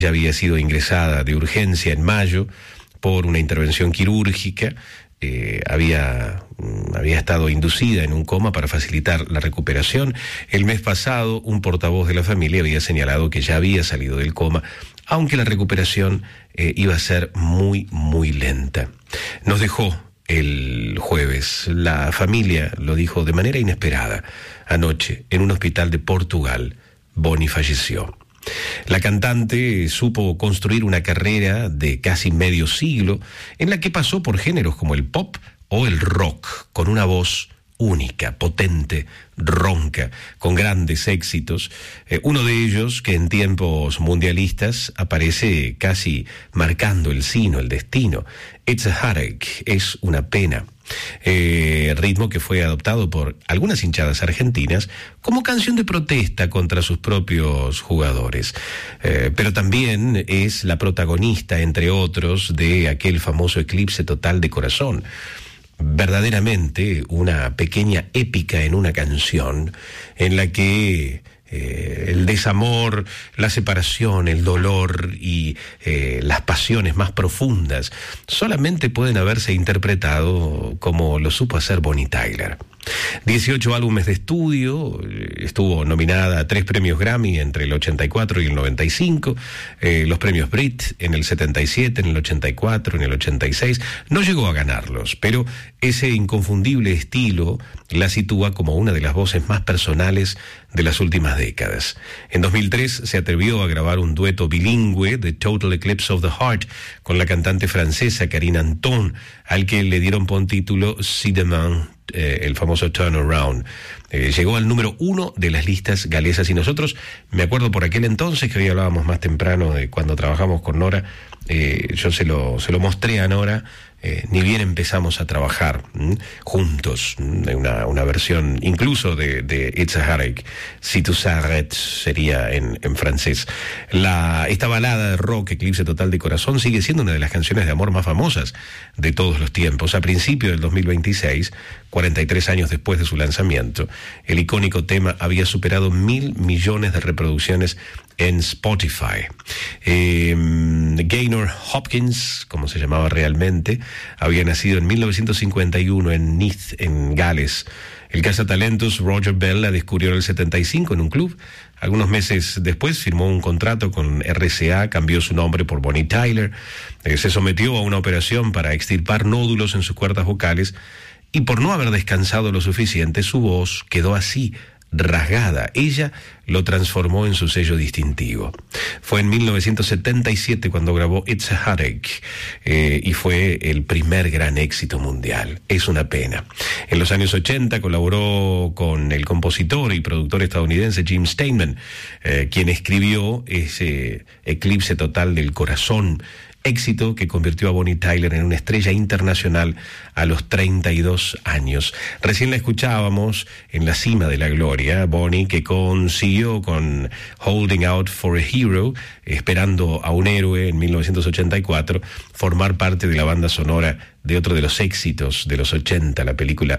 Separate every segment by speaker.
Speaker 1: Ya había sido ingresada de urgencia en mayo por una intervención quirúrgica. Había estado inducida en un coma para facilitar la recuperación. El mes pasado, un portavoz de la familia había señalado que ya había salido del coma, aunque la recuperación iba a ser muy, muy lenta. Nos dejó el jueves. La familia lo dijo de manera inesperada. Anoche, en un hospital de Portugal, Bonnie falleció. La cantante supo construir una carrera de casi medio siglo en la que pasó por géneros como el pop o el rock, con una voz única, potente, ronca, con grandes éxitos. Uno de ellos, que en tiempos mundialistas aparece casi marcando el signo, el destino. It's a Heartache, es una pena. Ritmo que fue adoptado por algunas hinchadas argentinas como canción de protesta contra sus propios jugadores, pero también es la protagonista, entre otros, de aquel famoso eclipse total de corazón. Verdaderamente una pequeña épica en una canción en la que el desamor, la separación, el dolor y las pasiones más profundas solamente pueden haberse interpretado como lo supo hacer Bonnie Tyler. 18 álbumes de estudio, estuvo nominada a 3 premios Grammy entre el 84 y el 95, los premios Brit en el 77, en el 84, en el 86, no llegó a ganarlos, pero ese inconfundible estilo la sitúa como una de las voces más personales de las últimas décadas. En 2003 se atrevió a grabar un dueto bilingüe de Total Eclipse of the Heart con la cantante francesa Karine Anton, al que le dieron por título Si Demain, el famoso Turnaround. Llegó al número 1 de las listas galesas y nosotros, me acuerdo por aquel entonces, que hoy hablábamos más temprano de cuando trabajamos con Nora, yo se lo mostré a Nora, ni bien empezamos a trabajar juntos, una versión incluso de It's a Heartache, Si tu s'arrête sería en francés. Esta balada de rock, Eclipse Total de Corazón, sigue siendo una de las canciones de amor más famosas de todos los tiempos. A principios del 2026, 43 años después de su lanzamiento, el icónico tema había superado 1.000 millones de reproducciones en Spotify. Gaynor Hopkins, como se llamaba realmente, había nacido en 1951 en Neath, en Gales. El cazatalentos Roger Bell la descubrió en el 75 en un club. Algunos meses después firmó un contrato con RCA, cambió su nombre por Bonnie Tyler, se sometió a una operación para extirpar nódulos en sus cuerdas vocales y por no haber descansado lo suficiente, su voz quedó así, rasgada. Ella lo transformó en su sello distintivo. Fue en 1977 cuando grabó It's a Heartache y fue el primer gran éxito mundial. Es una pena. En los años 80 colaboró con el compositor y productor estadounidense Jim Steinman, quien escribió ese Eclipse Total del Corazón, éxito que convirtió a Bonnie Tyler en una estrella internacional a los 32 años. Recién la escuchábamos en la cima de la gloria, Bonnie, que consiguió con Holding Out for a Hero, esperando a un héroe en 1984, formar parte de la banda sonora de otro de los éxitos de los 80, la película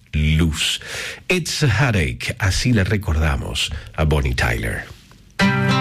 Speaker 1: Footloose. It's a Heartache, así le recordamos a Bonnie Tyler.